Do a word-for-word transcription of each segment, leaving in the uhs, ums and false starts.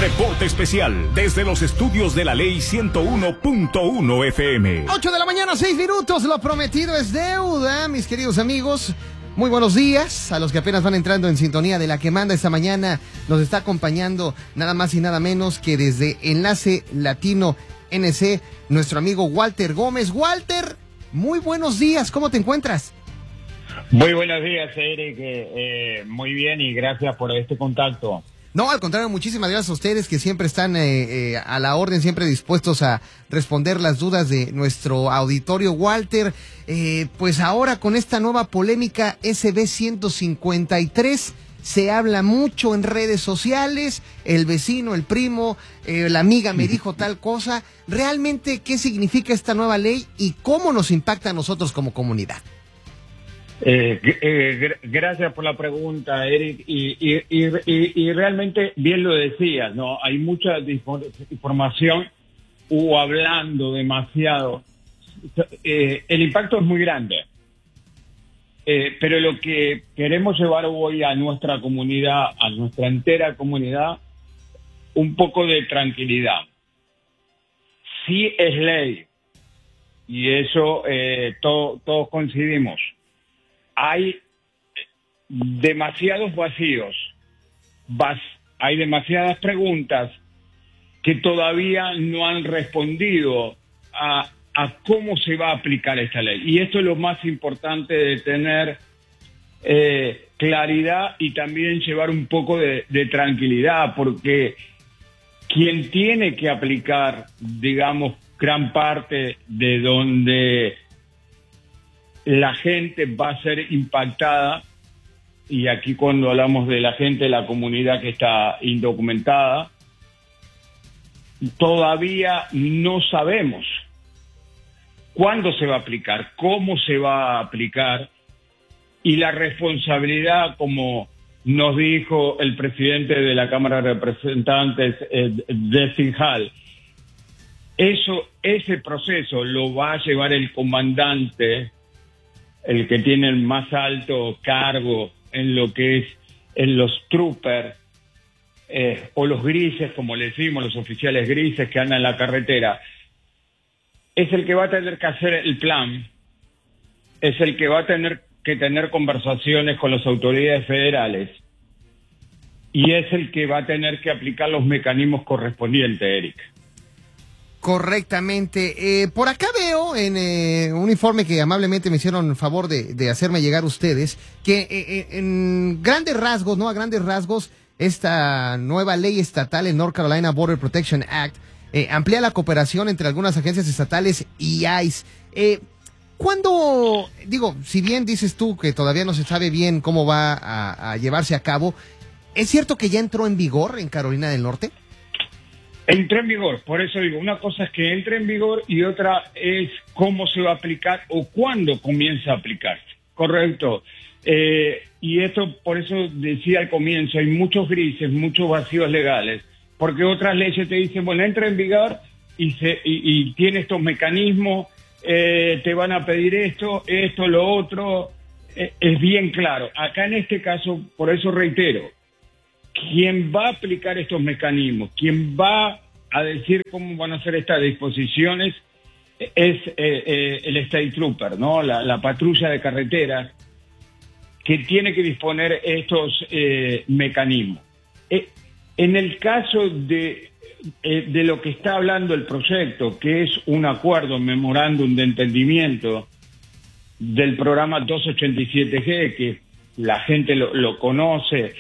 Reporte especial desde los estudios de la Ley ciento uno punto uno F M. ocho de la mañana, seis minutos. Lo prometido es deuda, mis queridos amigos. Muy buenos días a los que apenas van entrando en sintonía de la que manda esta mañana. Nos está acompañando nada más y nada menos que desde Enlace Latino N C, nuestro amigo Walter Gómez. Walter, muy buenos días, ¿cómo te encuentras? Muy buenos días, Eric. Eh, eh, muy bien y gracias por este contacto. No, al contrario, muchísimas gracias a ustedes que siempre están eh, eh, a la orden, siempre dispuestos a responder las dudas de nuestro auditorio. Walter, eh, pues ahora con esta nueva polémica S B ciento cincuenta y tres, se habla mucho en redes sociales, el vecino, el primo, eh, la amiga me dijo tal cosa. ¿Realmente qué significa esta nueva ley y cómo nos impacta a nosotros como comunidad? Eh, eh, gr gracias por la pregunta, Eric, y, y, y, y, y realmente bien lo decías, ¿no? Hay mucha información o hablando demasiado. Eh, el impacto es muy grande, eh, pero lo que queremos llevar hoy a nuestra comunidad, a nuestra entera comunidad, un poco de tranquilidad. Sí es ley, y eso eh, to todos coincidimos. Hay demasiados vacíos, Vas, hay demasiadas preguntas que todavía no han respondido a, a cómo se va a aplicar esta ley. Y esto es lo más importante, de tener eh, claridad y también llevar un poco de, de tranquilidad, porque quien tiene que aplicar, digamos, gran parte de donde la gente va a ser impactada, y aquí cuando hablamos de la gente, la comunidad que está indocumentada, todavía no sabemos cuándo se va a aplicar, cómo se va a aplicar, y la responsabilidad, como nos dijo el presidente de la Cámara de Representantes, eh, Destin Hall, eso, ese proceso lo va a llevar el comandante, el que tiene el más alto cargo en lo que es en los troopers, eh, o los grises, como le decimos, los oficiales grises que andan en la carretera. Es el que va a tener que hacer el plan, es el que va a tener que tener conversaciones con las autoridades federales, y es el que va a tener que aplicar los mecanismos correspondientes, Eric. Correctamente. Eh, por acá veo en eh, un informe que amablemente me hicieron favor de, de hacerme llegar ustedes, que eh, en grandes rasgos, ¿no? A grandes rasgos, esta nueva ley estatal, el North Carolina Border Protection Act, eh, amplía la cooperación entre algunas agencias estatales y ICE. Eh, ¿Cuándo, digo, si bien dices tú que todavía no se sabe bien cómo va a, a llevarse a cabo, ¿es cierto que ya entró en vigor en Carolina del Norte? Entró en vigor, por eso digo, una cosa es que entre en vigor y otra es cómo se va a aplicar o cuándo comienza a aplicarse, ¿correcto? Eh, y esto, por eso decía al comienzo, hay muchos grises, muchos vacíos legales, porque otras leyes te dicen, bueno, entra en vigor y, se, y, y tiene estos mecanismos, eh, te van a pedir esto, esto, lo otro, eh, es bien claro. Acá en este caso, por eso reitero, quien va a aplicar estos mecanismos, quien va a decir cómo van a ser estas disposiciones, es eh, eh, el State Trooper, ¿no? La, la patrulla de carreteras, que tiene que disponer estos eh, mecanismos. Eh, en el caso de, eh, de lo que está hablando el proyecto, que es un acuerdo, memorándum de entendimiento del programa doscientos ochenta y siete G, que la gente lo, lo conoce,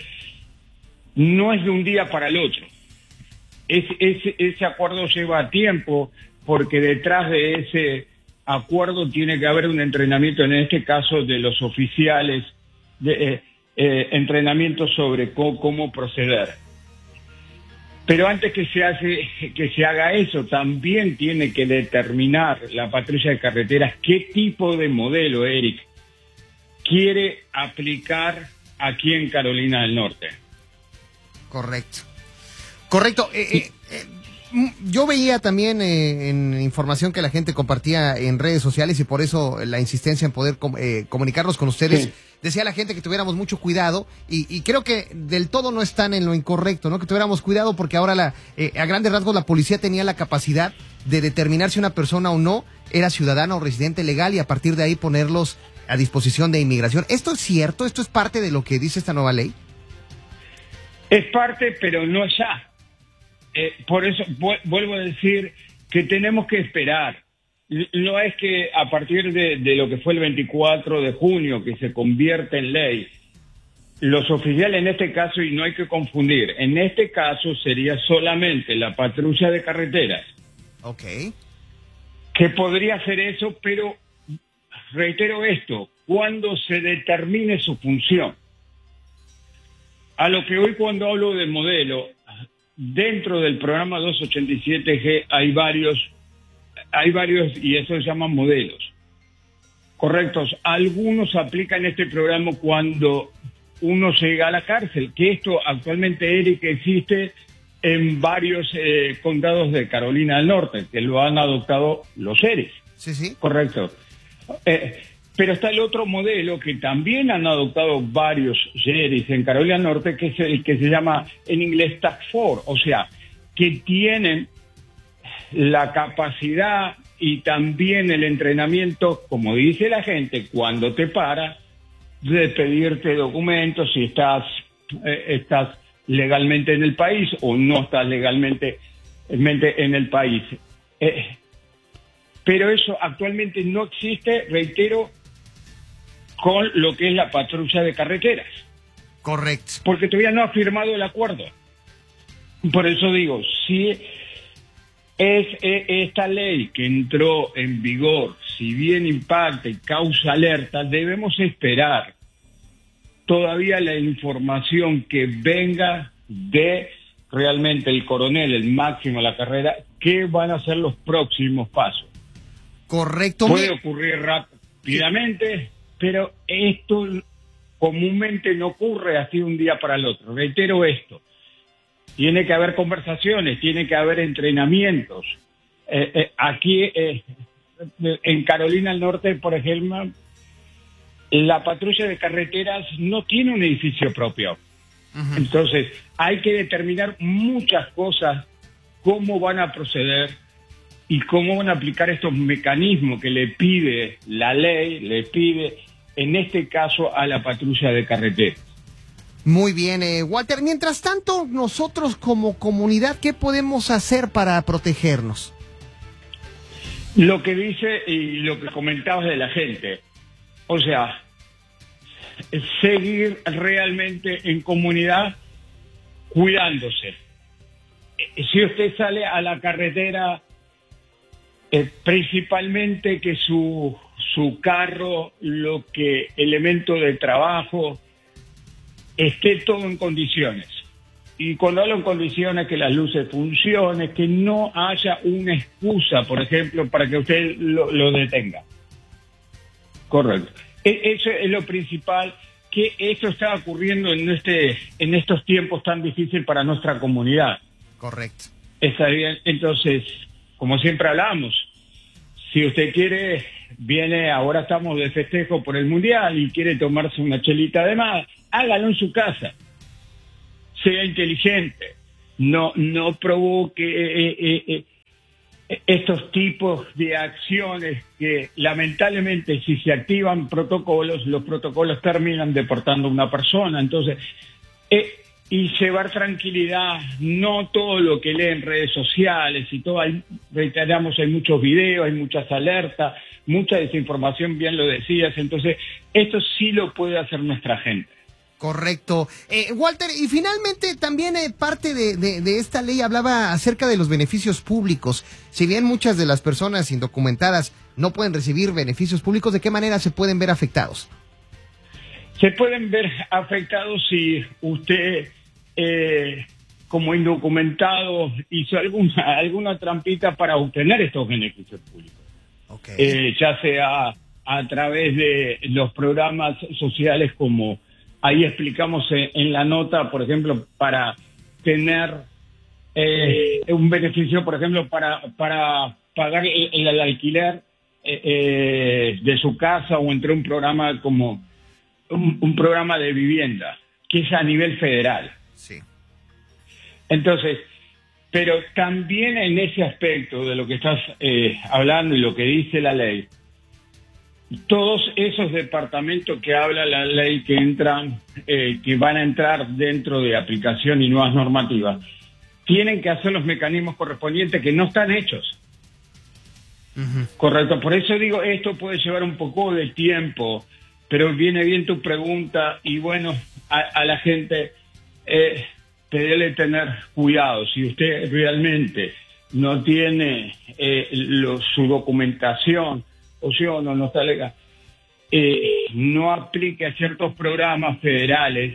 no es de un día para el otro. Es, ese, ese acuerdo lleva tiempo, porque detrás de ese acuerdo tiene que haber un entrenamiento, en este caso de los oficiales, de, eh, eh, entrenamiento sobre cómo, cómo proceder. Pero antes que se, hace, que se haga eso, también tiene que determinar la patrulla de carreteras qué tipo de modelo, Eric, quiere aplicar aquí en Carolina del Norte. Correcto. Correcto. Eh, eh, eh, yo veía también eh, en información que la gente compartía en redes sociales, y por eso la insistencia en poder com eh, comunicarnos con ustedes, sí, decía la gente que tuviéramos mucho cuidado y, y creo que del todo no están en lo incorrecto, ¿no? Que tuviéramos cuidado porque ahora la, eh, a grandes rasgos la policía tenía la capacidad de determinar si una persona o no era ciudadana o residente legal y a partir de ahí ponerlos a disposición de inmigración. ¿Esto es cierto? ¿Esto es parte de lo que dice esta nueva ley? Es parte, pero no ya. Eh, por eso vuelvo a decir que tenemos que esperar. No es que a partir de, de lo que fue el veinticuatro de junio, que se convierte en ley, los oficiales en este caso, y no hay que confundir, en este caso sería solamente la patrulla de carreteras. Ok. Que podría hacer eso, pero reitero esto, cuando se determine su función. A lo que hoy cuando hablo de modelo, dentro del programa doscientos ochenta y siete G hay varios Hay varios, y eso se llaman modelos. Correctos. Algunos aplican este programa cuando uno llega a la cárcel, que esto actualmente, Eric, existe en varios eh, condados de Carolina del Norte, que lo han adoptado los sheriffs. Sí, sí. Correcto. Eh, pero está el otro modelo que también han adoptado varios sheriffs en Carolina del Norte, que es el que se llama en inglés Task Force, o sea, que tienen la capacidad y también el entrenamiento, como dice la gente, cuando te para, de pedirte documentos si estás, eh, estás legalmente en el país o no estás legalmente en el país. Eh, pero eso actualmente no existe, reitero, con lo que es la patrulla de carreteras. Correcto. Porque todavía no ha firmado el acuerdo. Por eso digo, si es esta ley que entró en vigor, si bien impacta y causa alerta, debemos esperar todavía la información que venga de realmente el coronel, el máximo de la carrera, qué van a ser los próximos pasos. Correcto. Puede ocurrir rápidamente, pero esto comúnmente no ocurre así de un día para el otro. Reitero esto. Tiene que haber conversaciones, tiene que haber entrenamientos. Eh, eh, aquí, eh, en Carolina del Norte, por ejemplo, la patrulla de carreteras no tiene un edificio propio. Uh-huh. Entonces, hay que determinar muchas cosas, cómo van a proceder y cómo van a aplicar estos mecanismos que le pide la ley, le pide, en este caso, a la patrulla de carreteras. Muy bien, eh, Walter. Mientras tanto, nosotros como comunidad, ¿qué podemos hacer para protegernos? Lo que dice y lo que comentabas de la gente. O sea, seguir realmente en comunidad cuidándose. Si usted sale a la carretera, eh, principalmente que su, su carro, lo que elemento de trabajo, esté todo en condiciones. Y cuando hablo en condiciones, que las luces funcionen, que no haya una excusa, por ejemplo, para que usted lo, lo detenga. Correcto. E- eso es lo principal, que esto está ocurriendo en este en estos tiempos tan difíciles para nuestra comunidad. Correcto. Está bien. Entonces, como siempre hablamos, si usted quiere, viene, ahora estamos de festejo por el Mundial y quiere tomarse una chelita de más, hágalo en su casa. Sea inteligente. No, no provoque eh, eh, eh, estos tipos de acciones que lamentablemente si se activan protocolos, los protocolos terminan deportando a una persona. Entonces, eh, y llevar tranquilidad, no todo lo que lee en redes sociales y todo, hay, reiteramos, hay muchos videos, hay muchas alertas, mucha desinformación, bien lo decías. Entonces, esto sí lo puede hacer nuestra gente. Correcto. Eh, Walter, y finalmente también eh, parte de, de, de esta ley hablaba acerca de los beneficios públicos. Si bien muchas de las personas indocumentadas no pueden recibir beneficios públicos, ¿de qué manera se pueden ver afectados? Se pueden ver afectados si usted, eh, como indocumentado, hizo alguna, alguna trampita para obtener estos beneficios públicos. Okay. Eh, ya sea a través de los programas sociales como... Ahí explicamos en, en la nota, por ejemplo, para tener eh, un beneficio, por ejemplo, para para pagar el, el alquiler eh, eh, de su casa o entre un programa como un, un programa de vivienda, que es a nivel federal. Sí. Entonces, pero también en ese aspecto de lo que estás eh, hablando y lo que dice la ley, todos esos departamentos que habla la ley que entran, eh, que van a entrar dentro de aplicación y nuevas normativas, tienen que hacer los mecanismos correspondientes que no están hechos. Uh-huh. Correcto, por eso digo, esto puede llevar un poco de tiempo, pero viene bien tu pregunta y bueno, a, a la gente eh, pedirle tener cuidado. Si usted realmente no tiene eh, lo, su documentación, o si o no, no está legal, eh, no aplique a ciertos programas federales.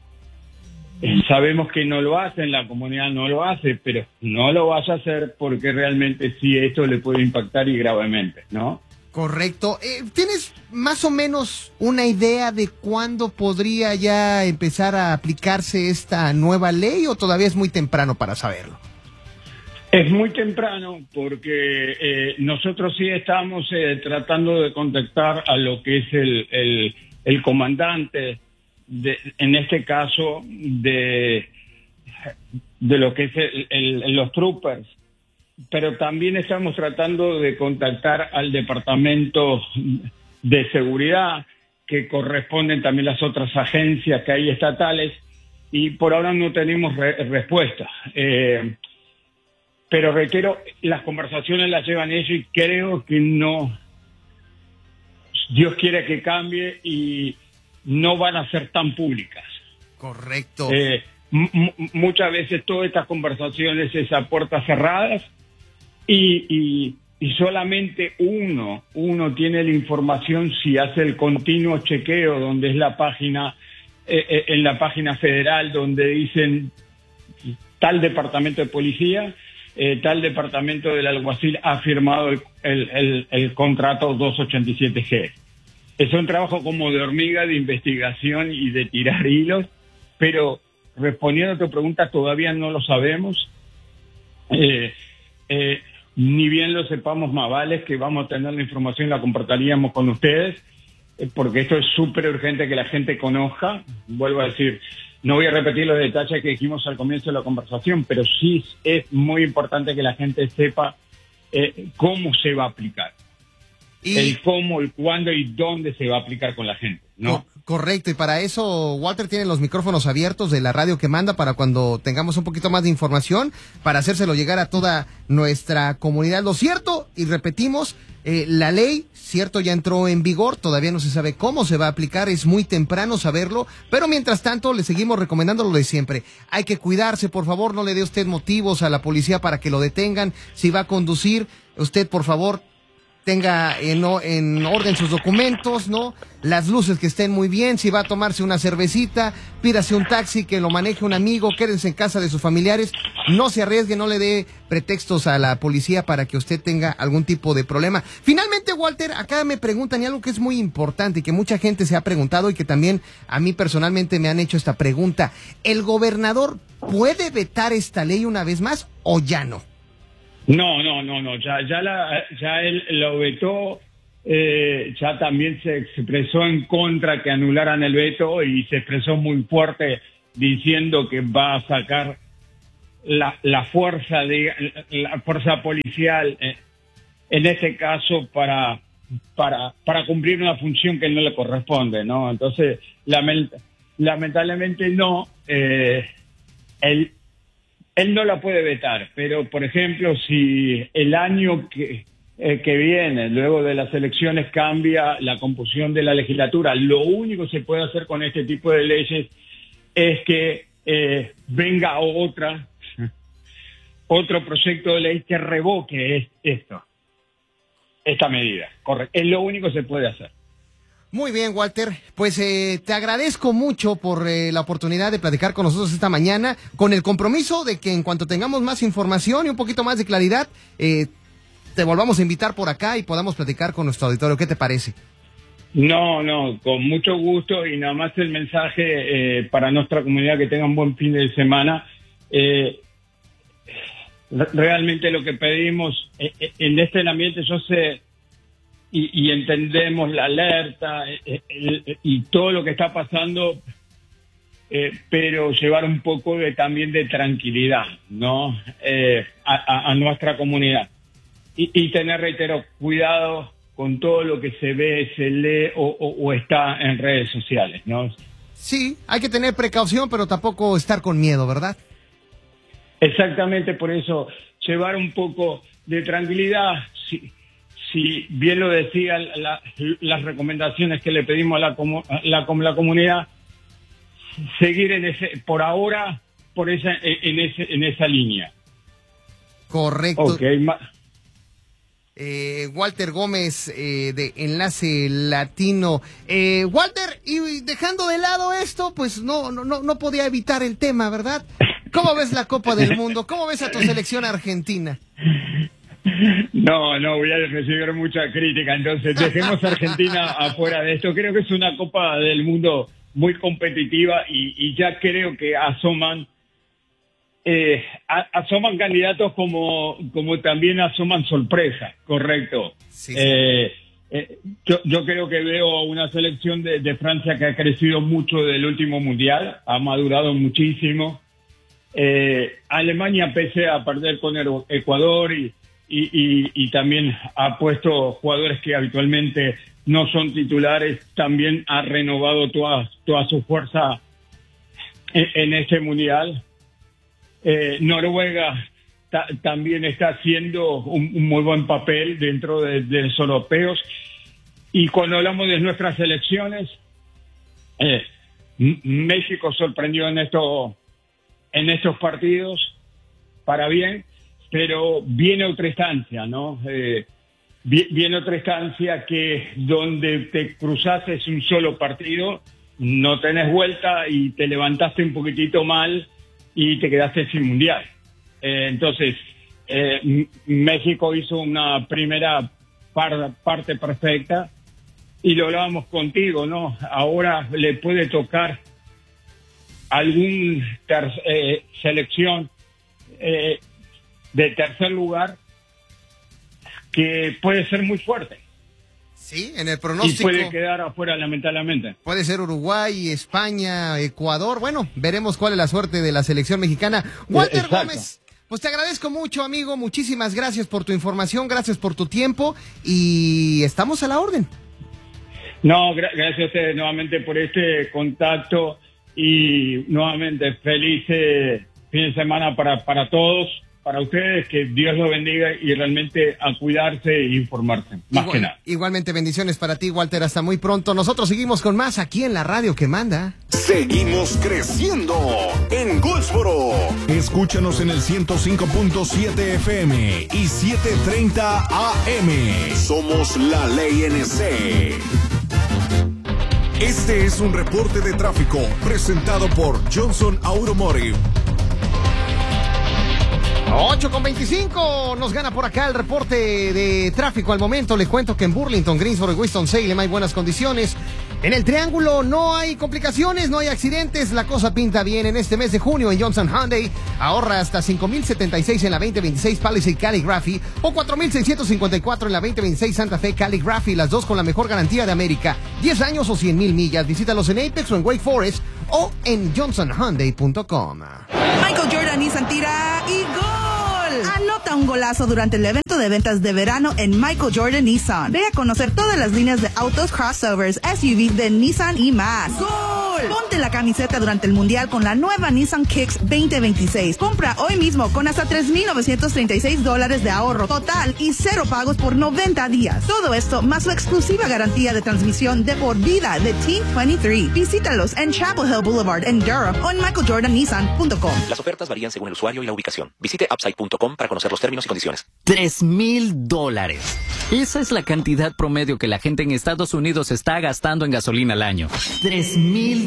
Eh, sabemos que no lo hacen, la comunidad no lo hace, pero no lo vas a hacer porque realmente sí esto le puede impactar y gravemente, ¿no? Correcto. Eh, ¿Tienes más o menos una idea de cuándo podría ya empezar a aplicarse esta nueva ley o todavía es muy temprano para saberlo? Es muy temprano porque eh, nosotros sí estamos eh, tratando de contactar a lo que es el, el, el comandante, de, en este caso, de, de lo que es el, el, los troopers, pero también estamos tratando de contactar al departamento de seguridad, que corresponden también las otras agencias que hay estatales, y por ahora no tenemos re respuesta. Eh, Pero reitero, las conversaciones las llevan ellos y creo que no, Dios quiere que cambie y no van a ser tan públicas. Correcto. Eh, muchas veces todas estas conversaciones es a puertas cerradas y, y, y solamente uno, uno tiene la información si hace el continuo chequeo, donde es la página, eh, eh, en la página federal, donde dicen tal departamento de policía, Eh, tal departamento del alguacil ha firmado el, el, el, el contrato doscientos ochenta y siete G. Es un trabajo como de hormiga, de investigación y de tirar hilos, pero respondiendo a tu pregunta, todavía no lo sabemos. Eh, eh, ni bien lo sepamos, más vale que vamos a tener la información y la compartiríamos con ustedes, eh, porque esto es súper urgente que la gente conozca. Vuelvo a decir, no voy a repetir los detalles que dijimos al comienzo de la conversación, pero sí es muy importante que la gente sepa eh, cómo se va a aplicar. Y el cómo, el cuándo y dónde se va a aplicar con la gente, ¿no? Correcto, y para eso Walter tiene los micrófonos abiertos de la radio que manda para cuando tengamos un poquito más de información, para hacérselo llegar a toda nuestra comunidad. Lo cierto, y repetimos, eh, la ley, cierto, ya entró en vigor, todavía no se sabe cómo se va a aplicar, es muy temprano saberlo, pero mientras tanto le seguimos recomendando lo de siempre. Hay que cuidarse, por favor, no le dé usted motivos a la policía para que lo detengan. Si va a conducir, usted, por favor, tenga en, en orden sus documentos, ¿no? Las luces que estén muy bien. Si va a tomarse una cervecita, pídase un taxi, que lo maneje un amigo, quédense en casa de sus familiares. No se arriesgue, no le dé pretextos a la policía para que usted tenga algún tipo de problema. Finalmente, Walter, acá me preguntan y algo que es muy importante y que mucha gente se ha preguntado y que también a mí personalmente me han hecho esta pregunta. ¿El gobernador puede vetar esta ley una vez más o ya no? No, no, no, no, ya, ya, la, ya él lo vetó, eh, ya también se expresó en contra que anularan el veto y se expresó muy fuerte diciendo que va a sacar la, la fuerza de la fuerza policial, eh, en este caso para, para, para cumplir una función que no le corresponde, ¿no? Entonces, lament, lamentablemente no, eh, él Él no la puede vetar, pero, por ejemplo, si el año que, eh, que viene, luego de las elecciones, cambia la composición de la legislatura, lo único que se puede hacer con este tipo de leyes es que eh, venga otra, otro proyecto de ley que revoque es, esto, esta medida. Correcto. Es lo único que se puede hacer. Muy bien, Walter, pues eh, te agradezco mucho por eh, la oportunidad de platicar con nosotros esta mañana, con el compromiso de que en cuanto tengamos más información y un poquito más de claridad, eh, te volvamos a invitar por acá y podamos platicar con nuestro auditorio. ¿Qué te parece? No, no, con mucho gusto, y nada más el mensaje eh, para nuestra comunidad, que tengan buen fin de semana. Eh, realmente lo que pedimos eh, en este ambiente, yo sé y, y entendemos la alerta eh, eh, y todo lo que está pasando, eh, pero llevar un poco de también de tranquilidad, ¿no? Eh, a, a, a nuestra comunidad. Y, y tener, reitero, cuidado con todo lo que se ve, se lee o, o, o está en redes sociales, ¿no? Sí, hay que tener precaución, pero tampoco estar con miedo, ¿verdad? Exactamente, por eso llevar un poco de tranquilidad. Si, si bien lo decían la, las recomendaciones que le pedimos a la, la, la comunidad, seguir en ese, por ahora, por esa, en, ese, en esa línea. Correcto. Okay, ma- Eh, Walter Gómez, eh, de Enlace Latino. Eh, Walter, y dejando de lado esto, pues no, no, no, no podía evitar el tema, ¿verdad? ¿Cómo ves la Copa del Mundo? ¿Cómo ves a tu selección argentina? No, no, voy a recibir mucha crítica, entonces dejemos a Argentina afuera de esto. Creo que es una Copa del Mundo muy competitiva y, y ya creo que asoman Eh, asoman candidatos como como también asoman sorpresas, correcto. Sí, sí. Eh, eh, yo, yo creo que veo una selección de, de Francia que ha crecido mucho del último mundial, ha madurado muchísimo. Eh, Alemania, pese a perder con el Ecuador y, y, y, y también ha puesto jugadores que habitualmente no son titulares, también ha renovado toda, toda su fuerza en, en este mundial. Eh, Noruega ta- también está haciendo un, un muy buen papel dentro de, de los europeos. Y cuando hablamos de nuestras selecciones, eh, M- México sorprendió en, esto, en estos partidos para bien, pero viene otra instancia, ¿no? Eh, vi- viene otra instancia que donde te cruzaste es un solo partido, no tenés vuelta y te levantaste un poquitito mal y te quedaste sin mundial. Eh, entonces, eh, M- México hizo una primera par- parte perfecta y lo hablábamos contigo, ¿no? Ahora le puede tocar algún ter- eh, selección eh, de tercer lugar que puede ser muy fuerte. Sí, en el Y pronóstico. puede quedar afuera, lamentablemente. Puede ser Uruguay, España, Ecuador. Bueno, veremos cuál es la suerte de la selección mexicana. Walter Exacto. Gómez, pues te agradezco mucho, amigo. Muchísimas gracias por tu información, gracias por tu tiempo y estamos a la orden. No, gra- gracias a ustedes nuevamente por este contacto y nuevamente feliz eh, fin de semana para, para todos, para ustedes, que Dios los bendiga y realmente a cuidarse e informarse, más Igual- que nada. Igualmente bendiciones para ti, Walter. Hasta muy pronto. Nosotros seguimos con más aquí en la radio que manda. Seguimos creciendo en Goldsboro. Escúchanos en el ciento cinco punto siete F M y setecientos treinta A M. Somos la Ley N C. Este es un reporte de tráfico presentado por Johnson Automotive. ocho con veinticinco, nos gana por acá el reporte de tráfico al momento. Le cuento que en Burlington, Greensboro y Winston-Salem hay buenas condiciones. En el Triángulo no hay complicaciones, no hay accidentes, la cosa pinta bien. En este mes de junio en Johnson Hyundai ahorra hasta cinco mil setenta y seis en la veinte veintiséis Palisade Calligraphy o cuatro mil seiscientos cincuenta y cuatro en la veinte veintiséis Santa Fe Calligraphy, las dos con la mejor garantía de América, diez años o cien mil millas. Visítalos en Apex o en Wake Forest o en johnson hyundai punto com. Michael Jordan Nissan tira y gol. Anota un golazo durante el evento de ventas de verano en Michael Jordan Nissan. Ve a conocer todas las líneas de autos, crossovers, S U V de Nissan y más. ¡Gol! Ponte la camiseta durante el Mundial con la nueva Nissan Kicks veinte veintiséis. Compra hoy mismo con hasta tres mil novecientos treinta y seis dólares de ahorro total y cero pagos por noventa días. Todo esto más su exclusiva garantía de transmisión de por vida de Team veintitrés. Visítalos en Chapel Hill Boulevard en Durham o en michael jordan nissan punto com. Las ofertas varían según el usuario y la ubicación. Visite upside punto com para conocer los términos y condiciones. Tres mil dólares. Esa es la cantidad promedio que la gente en Estados Unidos está gastando en gasolina al año. Tres mil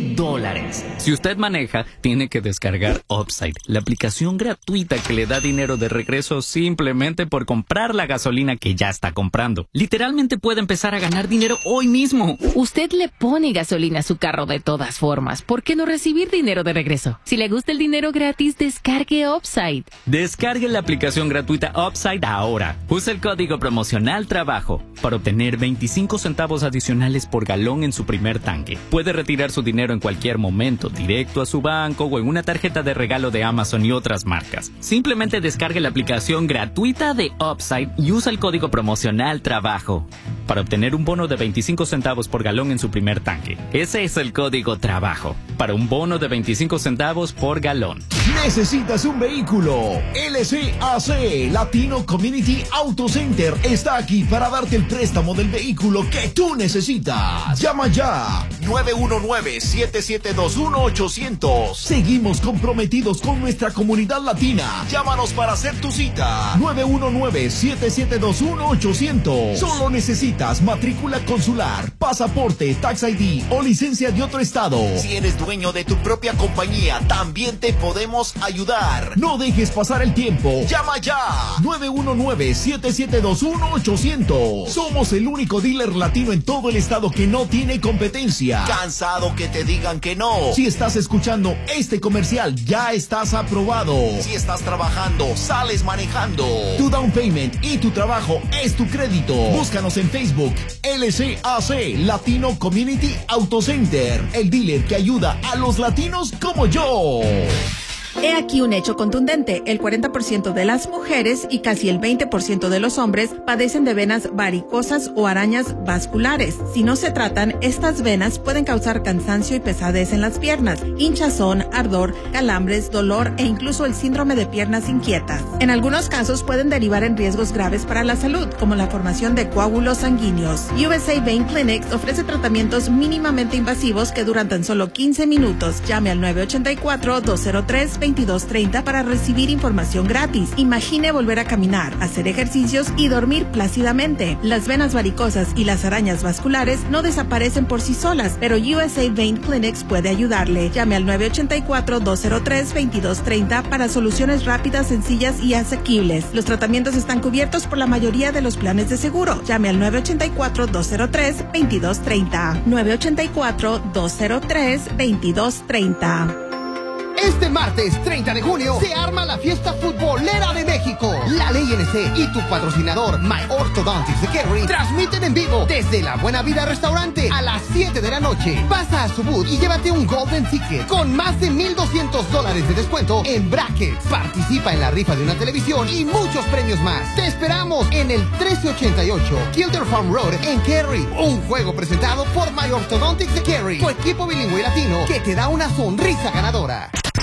mil dólares. Si usted maneja, tiene que descargar Upside, la aplicación gratuita que le da dinero de regreso simplemente por comprar la gasolina que ya está comprando. Literalmente puede empezar a ganar dinero hoy mismo. Usted le pone gasolina a su carro de todas formas. ¿Por qué no recibir dinero de regreso? Si le gusta el dinero gratis, descargue Upside. Descargue la aplicación gratuita Upside ahora. Use el código promocional TRABAJO para obtener veinticinco centavos adicionales por galón en su primer tanque. Puede retirar su dinero en cualquier momento, directo a su banco o en una tarjeta de regalo de Amazon y otras marcas. Simplemente descargue la aplicación gratuita de Upside y usa el código promocional TRABAJO para obtener un bono de veinticinco centavos por galón en su primer tanque. Ese es el código TRABAJO para un bono de veinticinco centavos por galón. ¿Necesitas un vehículo? L C A C, Latino Community Auto Center, está aquí para darte el préstamo del vehículo que tú necesitas. Llama ya, nueve uno nueve, siete siete dos uno, ocho cero cero. Seguimos comprometidos con nuestra comunidad latina. Llámanos para hacer tu cita. nueve uno nueve, siete siete dos uno, ocho cero cero. Solo necesitas matrícula consular, pasaporte, tax I D o licencia de otro estado. Si eres dueño de tu propia compañía, también te podemos ayudar. No dejes pasar el tiempo. Llama ya. nueve uno nueve, siete siete dos uno, ocho cero cero. Somos el único dealer latino en todo el estado que no tiene competencia. ¿Cansado que te digan que no? Si estás escuchando este comercial, ya estás aprobado. Si estás trabajando, sales manejando. Tu down payment y tu trabajo es tu crédito. Búscanos en Facebook. L C A C, Latino Community Auto Center. El dealer que ayuda a los latinos como yo. He aquí un hecho contundente. El cuarenta por ciento de las mujeres y casi el veinte por ciento de los hombres padecen de venas varicosas o arañas vasculares. Si no se tratan, estas venas pueden causar cansancio y pesadez en las piernas, hinchazón, ardor, calambres, dolor e incluso el síndrome de piernas inquietas. En algunos casos pueden derivar en riesgos graves para la salud, como la formación de coágulos sanguíneos. U S A Vein Clinics ofrece tratamientos mínimamente invasivos que duran tan solo quince minutos. Llame al nueve ocho cuatro, dos cero tres, veintidós treinta para recibir información gratis. Imagine volver a caminar, hacer ejercicios y dormir plácidamente. Las venas varicosas y las arañas vasculares no desaparecen por sí solas, pero U S A Vein Clinics puede ayudarle. Llame al nueve ocho cuatro, dos cero tres, veintidós treinta para soluciones rápidas, sencillas y asequibles. Los tratamientos están cubiertos por la mayoría de los planes de seguro. Llame al nueve ocho cuatro, dos cero tres, veintidós treinta. nueve ocho cuatro, dos cero tres, veintidós treinta. Este martes treinta de junio se arma la fiesta futbolera de México. La Ley N C y tu patrocinador My Orthodontics de Kerry transmiten en vivo desde La Buena Vida Restaurante a las siete de la noche. Pasa a su booth y llévate un Golden Ticket con más de mil doscientos dólares de descuento en brackets. Participa en la rifa de una televisión y muchos premios más. Te esperamos en el trece ochenta y ocho Kilder Farm Road en Kerry. Un juego presentado por My Orthodontics de Kerry, tu equipo bilingüe latino que te da una sonrisa ganadora.